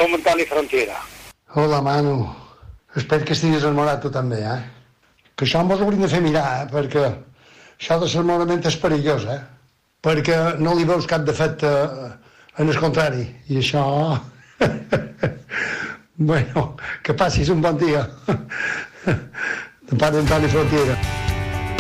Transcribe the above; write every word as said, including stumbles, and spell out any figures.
som Antoni Frontiera. Hola, Manu. Espero que estiguis enamorat tu també, eh? Que això em vos hauríem de fer mirar, eh? Perquè això de l'enamorament és perillós, eh? Perquè no li veus cap defecte en el contrari. I això... bueno, que passis un bon dia. De part d'Antoni Frontiera.